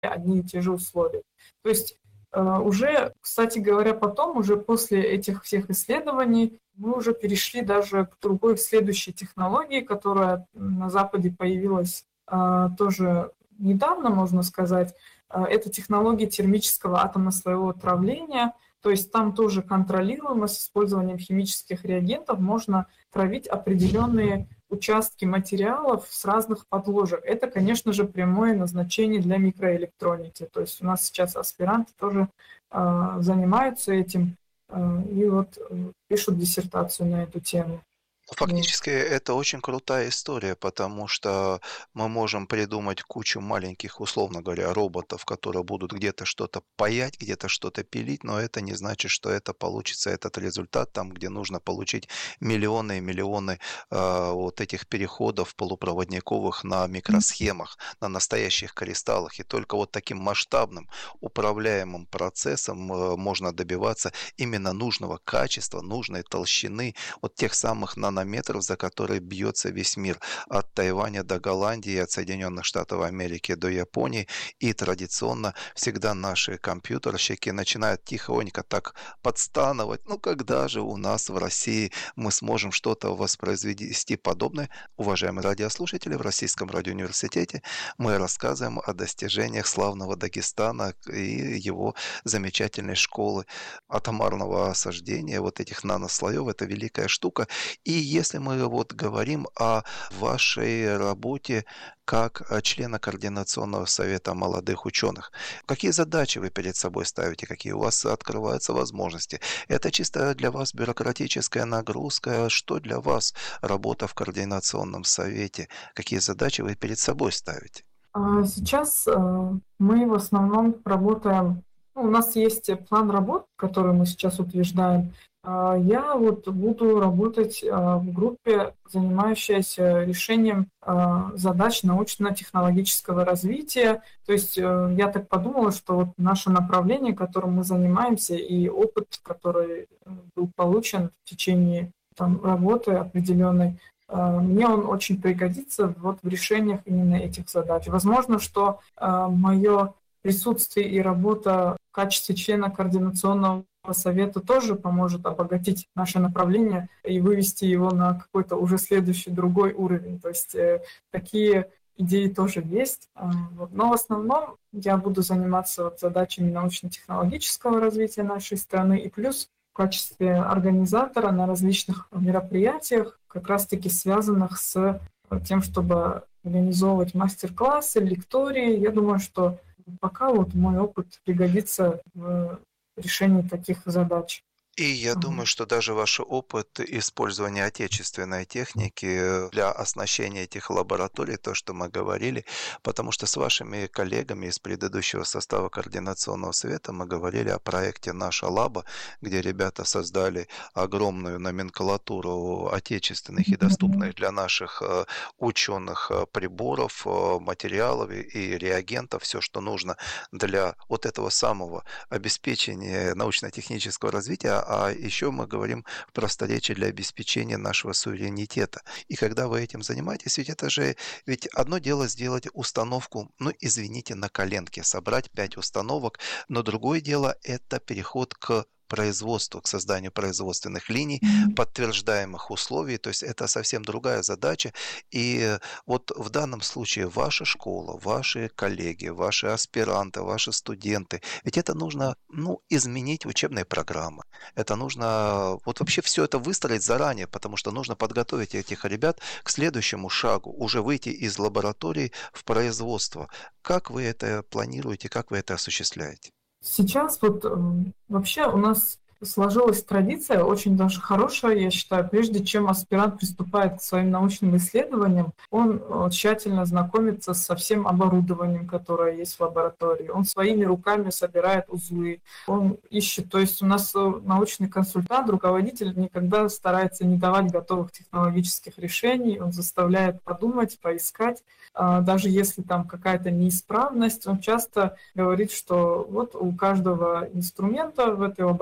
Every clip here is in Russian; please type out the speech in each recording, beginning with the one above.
одни и те же условия. То есть уже, кстати говоря, потом, уже после этих всех исследований, мы уже перешли даже к другой следующей технологии, которая на Западе появилась тоже недавно, можно сказать. Это технология термического атомно-слоевого травления. То есть там тоже контролируемо с использованием химических реагентов можно травить определенные участки материалов с разных подложек. Это, конечно же, прямое назначение для микроэлектроники. То есть у нас сейчас аспиранты тоже занимаются этим и вот пишут диссертацию на эту тему. Фактически это очень крутая история, потому что мы можем придумать кучу маленьких, условно говоря, роботов, которые будут где-то что-то паять, где-то что-то пилить, но это не значит, что это получится этот результат там, где нужно получить миллионы и миллионы вот этих переходов полупроводниковых на микросхемах, на настоящих кристаллах. И только вот таким масштабным управляемым процессом можно добиваться именно нужного качества, нужной толщины, вот тех самых нанометров, за которые бьется весь мир, от Тайваня до Голландии, от Соединенных Штатов Америки до Японии. И традиционно всегда наши компьютерщики начинают тихонько так подстанывать. Ну, когда же у нас в России мы сможем что-то воспроизвести подобное? Уважаемые радиослушатели, в Российском радиоуниверситете мы рассказываем о достижениях славного Дагестана и его замечательной школы атомарного осаждения вот этих нанослоев. Это великая штука. И если мы вот говорим о вашей работе как члена Координационного совета молодых ученых, какие задачи вы перед собой ставите, какие у вас открываются возможности? Это чисто для вас бюрократическая нагрузка? Что для вас работа в Координационном совете? Какие задачи вы перед собой ставите? Сейчас мы в основном работаем, у нас есть план работ, который мы сейчас утверждаем. Я вот буду работать в группе, занимающейся решением задач научно-технологического развития. То есть я так подумала, что вот наше направление, которым мы занимаемся, и опыт, который был получен в течение работы определенной, мне он очень пригодится вот в решениях именно этих задач. Возможно, что мое присутствие и работа в качестве члена координационного совета тоже поможет обогатить наше направление и вывести его на какой-то уже следующий другой уровень. То есть такие идеи тоже есть. Но в основном я буду заниматься задачами научно-технологического развития нашей страны и плюс в качестве организатора на различных мероприятиях, как раз-таки связанных с тем, чтобы организовывать мастер-классы, лектории. Я думаю, что пока вот мой опыт пригодится в решении таких задач. И я думаю, что даже ваш опыт использования отечественной техники для оснащения этих лабораторий, то, что мы говорили, потому что с вашими коллегами из предыдущего состава Координационного совета мы говорили о проекте «Наша лаба», где ребята создали огромную номенклатуру отечественных и доступных для наших ученых приборов, материалов и реагентов, все, что нужно для вот этого самого обеспечения научно-технического развития, а еще мы говорим в просторечии для обеспечения нашего суверенитета. И когда вы этим занимаетесь, ведь одно дело сделать установку, ну, извините, на коленке, собрать 5 установок, но другое дело это переход к производству, к созданию производственных линий, подтверждаемых условий, то есть это совсем другая задача. И вот в данном случае ваша школа, ваши коллеги, ваши аспиранты, ваши студенты, ведь это нужно, изменить учебные программы. Это нужно вот вообще все это выстроить заранее, потому что нужно подготовить этих ребят к следующему шагу, уже выйти из лаборатории в производство. Как вы это планируете, как вы это осуществляете? Сейчас вот вообще у нас сложилась традиция, очень даже хорошая, я считаю. Прежде чем аспирант приступает к своим научным исследованиям, он тщательно знакомится со всем оборудованием, которое есть в лаборатории. Он своими руками собирает узлы, он ищет. То есть у нас научный консультант, руководитель никогда старается не давать готовых технологических решений, он заставляет подумать, поискать. Даже если там какая-то неисправность, он часто говорит, что вот у каждого инструмента в этой лаборатории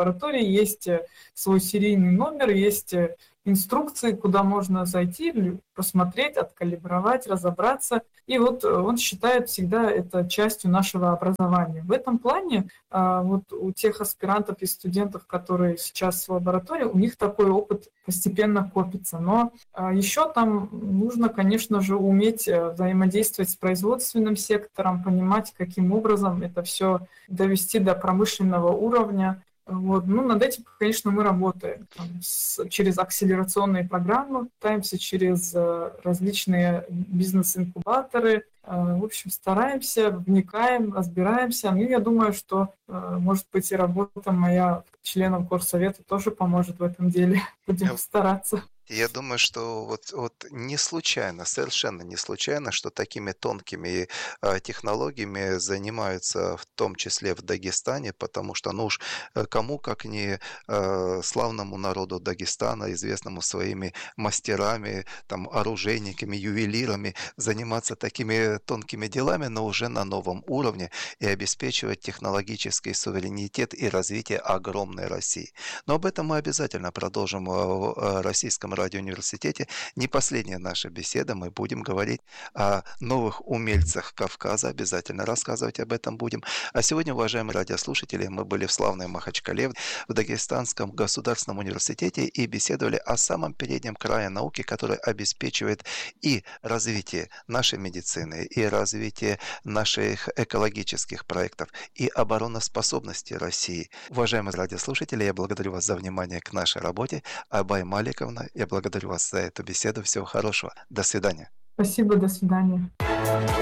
есть свой серийный номер, есть инструкции, куда можно зайти, посмотреть, откалибровать, разобраться. И вот он считает всегда это частью нашего образования. В этом плане вот у тех аспирантов и студентов, которые сейчас в лаборатории, у них такой опыт постепенно копится. Но еще там нужно, конечно же, уметь взаимодействовать с производственным сектором, понимать, каким образом это все довести до промышленного уровня. Вот. Ну, над этим, конечно, мы работаем. Через акселерационные программы, пытаемся через различные бизнес-инкубаторы. В общем, стараемся, вникаем, разбираемся. Ну, я думаю, что, может быть, и работа моя членом Горсовета тоже поможет в этом деле. Будем стараться. Я думаю, что вот не случайно, совершенно не случайно, что такими тонкими технологиями занимаются в том числе в Дагестане, потому что, ну уж кому, как не славному народу Дагестана, известному своими мастерами, там, оружейниками, ювелирами, заниматься такими тонкими делами, но уже на новом уровне и обеспечивать технологический суверенитет и развитие огромной России. Но об этом мы обязательно продолжим в Российском радиоуниверситете. Не последняя наша беседа. Мы будем говорить о новых умельцах Кавказа. Обязательно рассказывать об этом будем. А сегодня, уважаемые радиослушатели, мы были в славной Махачкале, в Дагестанском государственном университете и беседовали о самом переднем крае науки, который обеспечивает и развитие нашей медицины, и развитие наших экологических проектов, и обороноспособности России. Уважаемые радиослушатели, я благодарю вас за внимание к нашей работе. Абай Маликовна, я благодарю вас за эту беседу. Всего хорошего. До свидания. Спасибо, до свидания.